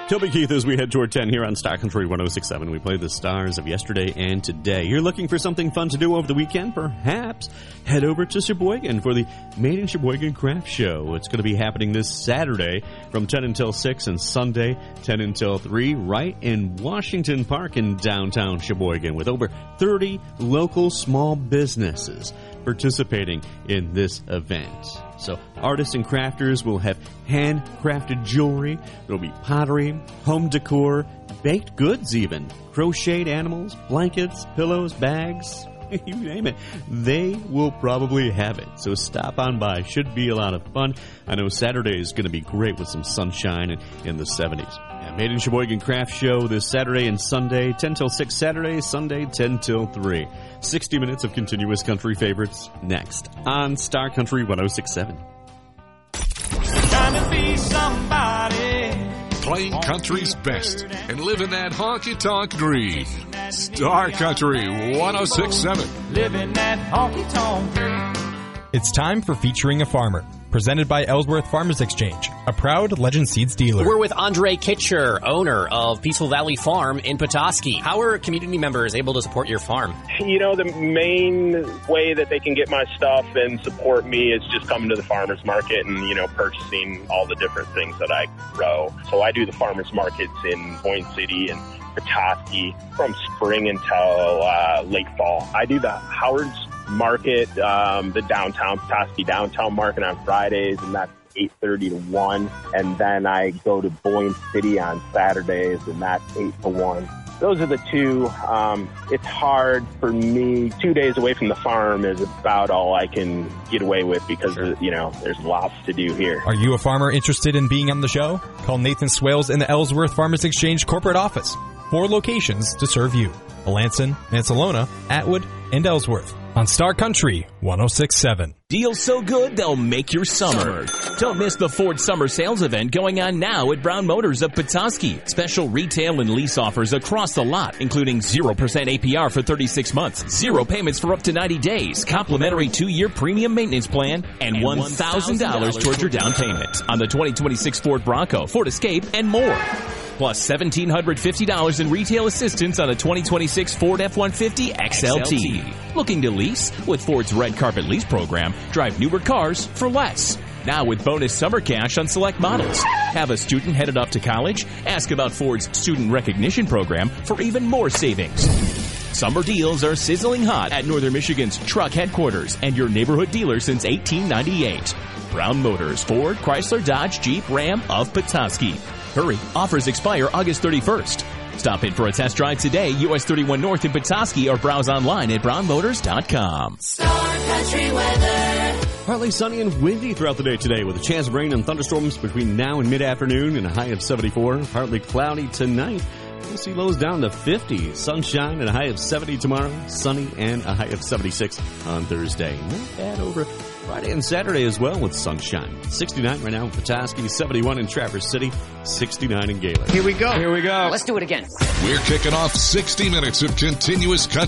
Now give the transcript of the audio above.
Toby Keith as we head toward 10 here on Star Country 106.7. We play the stars of yesterday and today. You're looking for something fun to do over the weekend? Perhaps head over to Sheboygan for the Made in Sheboygan Craft Show. It's going to be happening this Saturday from 10 until 6 and Sunday 10 until 3 right in Washington Park in downtown Sheboygan with over 30 local small businesses participating in this event. So artists and crafters will have handcrafted jewelry. There'll be pottery, home decor, baked goods even, crocheted animals, blankets, pillows, bags, you name it. They will probably have it. So stop on by. Should be a lot of fun. I know Saturday is going to be great with some sunshine and in the 70s. Yeah, Made in Sheboygan Craft Show this Saturday and Sunday, 10 till 6 Saturday, Sunday 10 till 3. 60 minutes of continuous country favorites next on Star Country 106.7. Trying to be somebody. Playing country's best and living that honky-tonk dream. Star Country 106.7. Living that honky-tonk dream. It's time for Featuring a Farmer, presented by Ellsworth Farmers Exchange, a proud Legend Seeds dealer. We're with Andre Kitcher, owner of Peaceful Valley Farm in Petoskey. How are community members able to support your farm? You know, the main way that they can get my stuff and support me is just coming to the farmers market and, you know, purchasing all the different things that I grow. So I do the farmers markets in Point City and Petoskey from spring until late fall. I do the Howard's Market, the downtown Petoskey downtown market on Fridays, and that's 8:30 to 1. And then I go to Boyne City on Saturdays, and that's 8 to 1. Those are the two. It's hard for me. 2 days away from the farm is about all I can get away with because, you know, there's lots to do here. Are you a farmer interested in being on the show? Call Nathan Swales in the Ellsworth Farmers Exchange corporate office. 4 locations to serve you: Melanson, Mansalona, Atwood, and Ellsworth. On Star Country 106.7. Deals so good, they'll make your summer. Don't miss the Ford Summer Sales event going on now at Brown Motors of Petoskey. Special retail and lease offers across the lot, including 0% APR for 36 months, 0 payments for up to 90 days, complimentary 2-year premium maintenance plan, and $1,000 towards your down payment on the 2026 Ford Bronco, Ford Escape, and more. Plus $1,750 in retail assistance on a 2026 Ford F-150 XLT. Looking to lease? With Ford's Red Carpet Lease program, drive newer cars for less. Now with bonus summer cash on select models. Have a student headed off to college? Ask about Ford's Student Recognition program for even more savings. Summer deals are sizzling hot at Northern Michigan's truck headquarters and your neighborhood dealer since 1898. Brown Motors, Ford, Chrysler, Dodge, Jeep, Ram of Petoskey. Hurry, offers expire August 31st. Stop in for a test drive today, US 31 North in Petoskey, or browse online at brownmotors.com. Star Country weather. Partly sunny and windy throughout the day today with a chance of rain and thunderstorms between now and mid-afternoon and a high of 74. Partly cloudy tonight. We'll see lows down to 50. Sunshine and a high of 70 tomorrow. Sunny and a high of 76 on Thursday. Not bad over Friday and Saturday as well with sunshine. 69 right now in Petoskey, 71 in Traverse City, 69 in Gaylord. Here we go. Let's do it again. We're kicking off 60 minutes of continuous country